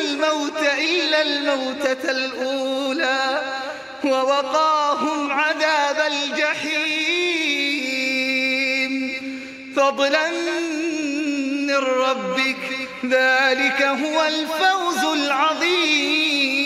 الموت إلا الموتة الأولى ووقاهم عذاب الجحيم فضلا من ربك ذلك هو الفوز العظيم.